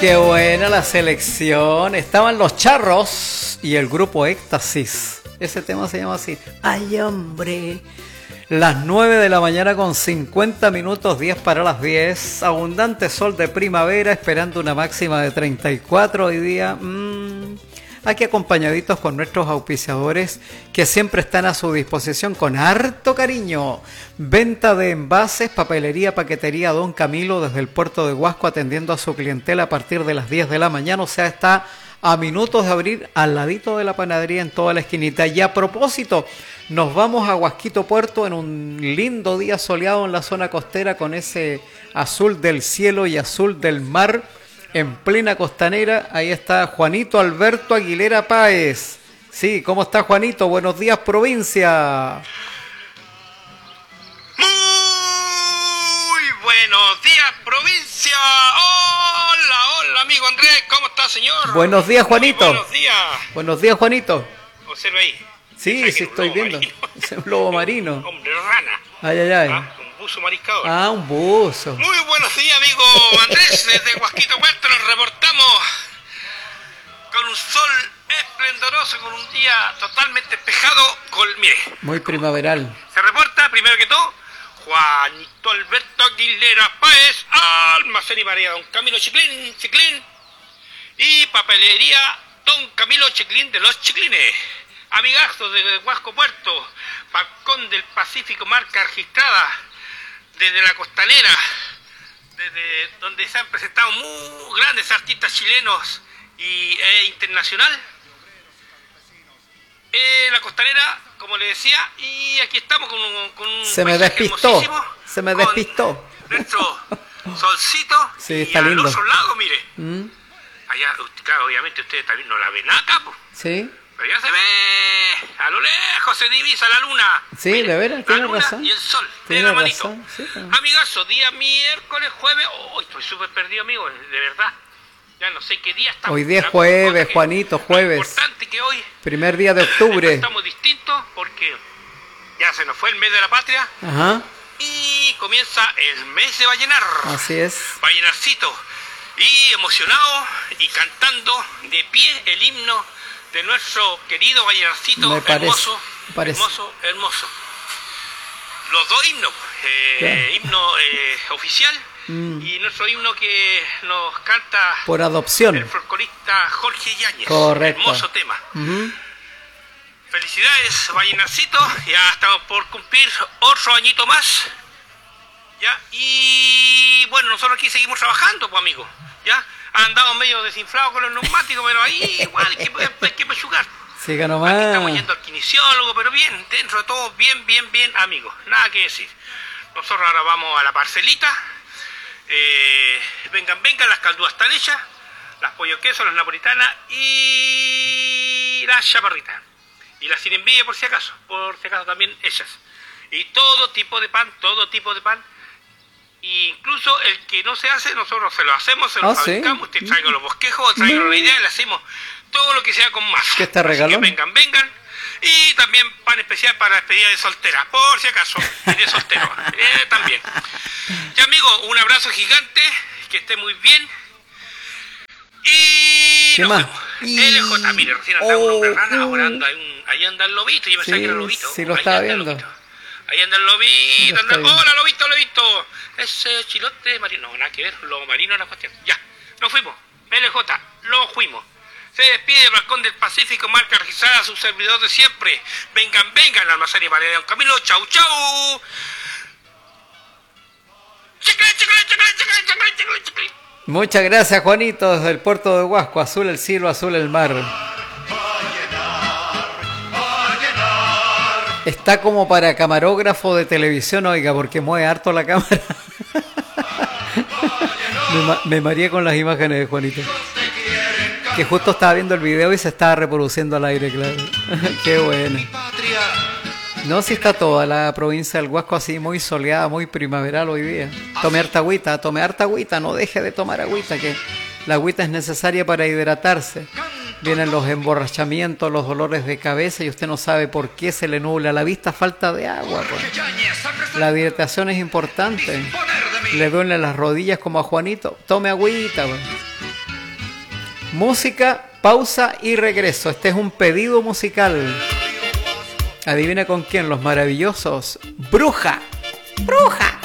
Qué buena la selección. Estaban los Charros y el grupo Éxtasis. Ese tema se llama así. ¡Ay, hombre! Las 9 de la mañana con 50 minutos, 10 para las 10. Abundante sol de primavera, esperando una máxima de 34 hoy día. Aquí acompañaditos con nuestros auspiciadores que siempre están a su disposición con harto cariño. Venta de envases, papelería, paquetería Don Camilo desde el puerto de Huasco, atendiendo a su clientela a partir de las 10 de la mañana. O sea, está a minutos de abrir, al ladito de la panadería, en toda la esquinita. Y a propósito, nos vamos a Huasquito Puerto en un lindo día soleado en la zona costera, con ese azul del cielo y azul del mar en plena costanera. Ahí está Juanito Alberto Aguilera Páez. Sí, ¿cómo está, Juanito? Buenos días, provincia. Muy buenos días, provincia. Hola, amigo Andrés. ¿Cómo está, señor? Buenos días, Juanito. Muy buenos días. Buenos días, Juanito. Observa ahí. Sí, sí, estoy viendo. Es un lobo marino. Hombre rana. Ay. Un buzo mariscador. Un buzo. Muy buenos días, amigo Andrés. Desde Huasquito Puerto nos reportamos con un sol esplendoroso, con un día totalmente despejado. Mire. Muy primaveral. Se reporta, primero que todo, Juanito Alberto Aguilera Páez, almacén y María Don Camilo Chiclín, y papelería Don Camilo Chiclín de los Chiclines. Amigazos de Huasco Puerto, Balcón del Pacífico, marca registrada desde la costanera, desde donde se han presentado muy grandes artistas chilenos e internacional. La costanera, como le decía, y aquí estamos con un se me despistó, nuestro solcito. Sí, está y lindo. Al otro lado, mire, allá, claro, obviamente ustedes también no la ven acá, pues. Sí. Pero ya se ve, a lo lejos se divisa la luna. Sí, mire, de veras, tiene razón. Y el sol, tiene razón. Sí, amigazo, día miércoles, jueves. Estoy súper perdido, amigo, de verdad. Ya no sé qué día estamos. Hoy día es jueves, Juanito, jueves. Lo importante que hoy, primer día de octubre. Estamos distintos porque ya se nos fue el mes de la patria. Ajá. Y comienza el mes de Vallenar. Así es. Vallenarcito. Y emocionado y cantando de pie el himno de nuestro querido Vallenarcito. Hermoso. Los dos himnos. Himno oficial. Y nuestro himno que nos canta por adopción el folclorista Jorge Yáñez. Correcto. Hermoso tema. Felicidades, Vallenarcito. Ya estamos por cumplir otro añito más. Ya. Y bueno, nosotros aquí seguimos trabajando, pues, amigo. Ya. Andamos medio desinflados con los neumáticos, pero ahí igual hay que pechugar. Siga nomás. Aquí estamos yendo al kinesiólogo, pero bien, dentro de todo, bien, amigo. Nada que decir. Nosotros ahora vamos a la parcelita. Vengan, las caldúas están hechas, las pollo queso, las napolitanas y las chaparritas. Y las sin envidia por si acaso también hechas. Y todo tipo de pan. E incluso el que no se hace, nosotros se lo hacemos, se lo fabricamos. ¿Sí? Usted traiga los bosquejos, traiga la idea y le hacemos todo lo que sea con masa. ¿Qué está regalando? Vengan. Y también pan especial para despedida de soltera, por si acaso, y de soltero, también. Ya, amigo, un abrazo gigante, que esté muy bien. Y ¿qué nos más? vemos. LJ, mire, recién andaba un hombre rana, ahora ahí anda el lobito, yo pensaba que era el lobito. Sí, lo estaba viendo. Ahí anda el lobito, hola, lobito. Ese chilote marino, no, nada que ver, lobo marino es la cuestión. Ya, nos fuimos, LJ, lo fuimos. Se despide el Balcón del Pacífico, marca registrada a su servidor de siempre. Vengan, almacén y María Don Camilo. Chau. Chicle. Muchas gracias, Juanito, desde el puerto de Huasco. Azul el cielo, azul el mar. Está como para camarógrafo de televisión, oiga, porque mueve harto la cámara. Me mareé con las imágenes de Juanito. Que justo estaba viendo el video y se estaba reproduciendo al aire, claro. Qué bueno. No, si está toda la provincia del Huasco así muy soleada, muy primaveral hoy día. Tome harta agüita, no deje de tomar agüita, que la agüita es necesaria para hidratarse. Vienen los emborrachamientos, los dolores de cabeza y usted no sabe por qué se le nubla la vista, falta de agua. Pues. La hidratación es importante. Le duelen las rodillas como a Juanito. Tome agüita, pues. Música, pausa y regreso. Este es un pedido musical. Adivina con quién, los maravillosos Bruja. Bruja.